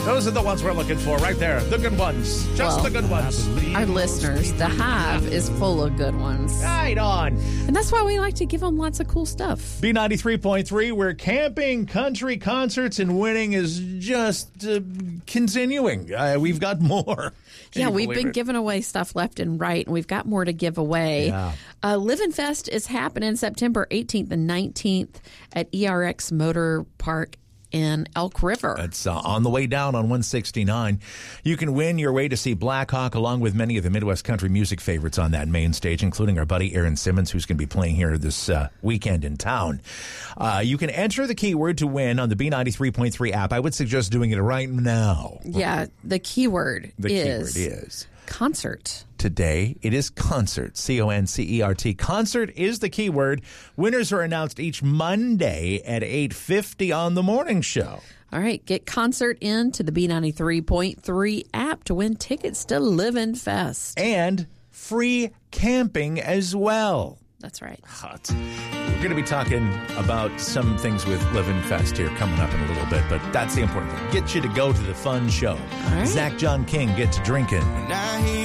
Those are the ones we're looking for right there. The good ones. Just the good ones. Our listeners, the Hive is full of good ones. Right on. And that's why we like to give them lots of cool stuff. B93.3, where camping, country concerts, and winning is just continuing. We've got more. Yeah, we've been giving away stuff left and right, and we've got more to give away. Yeah. Livin' Fest is happening September 18th and 19th at ERX Motor Park in Elk River. It's on the way down on 169. You can win your way to see Black Hawk along with many of the Midwest country music favorites on that main stage, including our buddy Aaron Simmons, who's going to be playing here this weekend in town. You can enter the keyword to win on the B93.3 app. I would suggest doing it right now. Yeah, the keyword is concert. Today, it is concert, C-O-N-C-E-R-T. Concert is the keyword. Winners are announced each Monday at 8:50 on the morning show. All right, get concert into the B93.3 app to win tickets to Livin' Fest. And free camping as well. That's right. Hot. We're going to be talking about some things with Livin' Fest here coming up in a little bit, but that's the important thing. Get you to go to the fun show. All right. Zach John King, Get to Drinking.